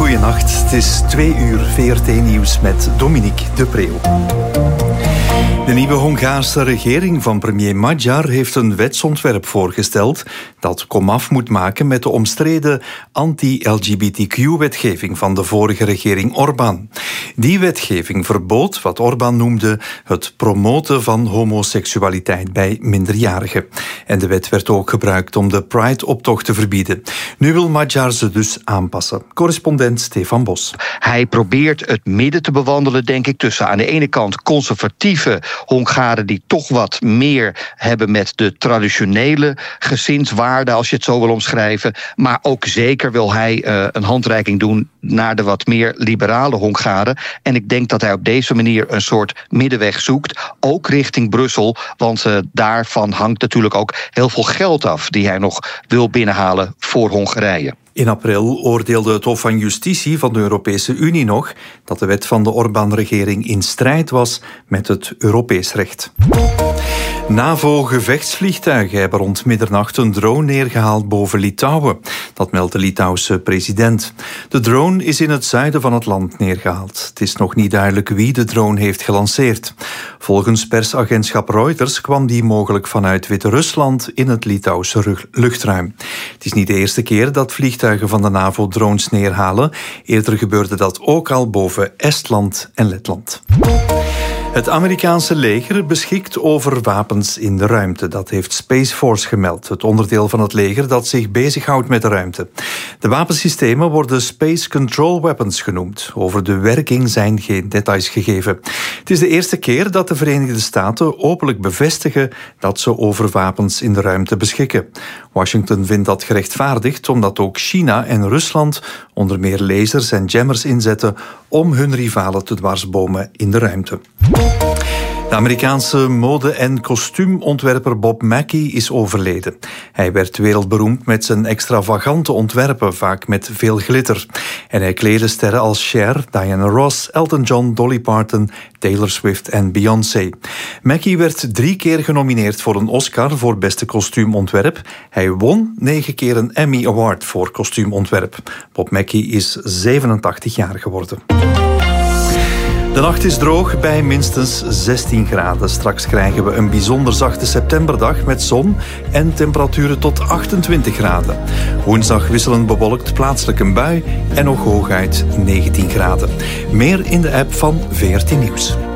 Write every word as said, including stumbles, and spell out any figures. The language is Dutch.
Goeienacht, het is twee uur V R T-nieuws met Dominique de Preeuw. De nieuwe Hongaarse regering van premier Magyar heeft een wetsontwerp voorgesteld dat komaf moet maken met de omstreden anti-L G B T Q-wetgeving van de vorige regering Orbán. Die wetgeving verbood wat Orbán noemde het promoten van homoseksualiteit bij minderjarigen. En de wet werd ook gebruikt om de Pride-optocht te verbieden. Nu wil Magyar ze dus aanpassen. Correspondent Stefan Bos. Hij probeert het midden te bewandelen, denk ik, tussen aan de ene kant conservatieve Hongaren die toch wat meer hebben met de traditionele gezinswaarden, als je het zo wil omschrijven. Maar ook zeker wil hij uh, een handreiking doen naar de wat meer liberale Hongaren. En ik denk dat hij op deze manier een soort middenweg zoekt, ook richting Brussel. Want uh, daarvan hangt natuurlijk ook heel veel geld af die hij nog wil binnenhalen voor Hongarije. In april oordeelde het Hof van Justitie van de Europese Unie nog dat de wet van de Orbán-regering in strijd was met het Europees recht. NAVO-gevechtsvliegtuigen hebben rond middernacht een drone neergehaald boven Litouwen. Dat meldt de Litouwse president. De drone is in het zuiden van het land neergehaald. Het is nog niet duidelijk wie de drone heeft gelanceerd. Volgens persagentschap Reuters kwam die mogelijk vanuit Wit-Rusland in het Litouwse luchtruim. Het is niet de eerste keer dat vliegtuigen van de NAVO drones neerhalen. Eerder gebeurde dat ook al boven Estland en Letland. Het Amerikaanse leger beschikt over wapens in de ruimte. Dat heeft Space Force gemeld, het onderdeel van het leger dat zich bezighoudt met de ruimte. De wapensystemen worden Space Control Weapons genoemd. Over de werking zijn geen details gegeven. Het is de eerste keer dat de Verenigde Staten openlijk bevestigen dat ze over wapens in de ruimte beschikken. Washington vindt dat gerechtvaardigd omdat ook China en Rusland onder meer lasers en jammers inzetten om hun rivalen te dwarsbomen in de ruimte. De Amerikaanse mode- en kostuumontwerper Bob Mackie is overleden. Hij werd wereldberoemd met zijn extravagante ontwerpen, vaak met veel glitter. En hij kleedde sterren als Cher, Diana Ross, Elton John, Dolly Parton, Taylor Swift en Beyoncé. Mackie werd drie keer genomineerd voor een Oscar voor beste kostuumontwerp. Hij won negen keer een Emmy Award voor kostuumontwerp. Bob Mackie is zevenentachtig jaar geworden. De nacht is droog bij minstens zestien graden. Straks krijgen we een bijzonder zachte septemberdag met zon en temperaturen tot achtentwintig graden. Woensdag wisselend bewolkt, plaatselijk een bui en nog hooguit negentien graden. Meer in de app van V R T Nieuws.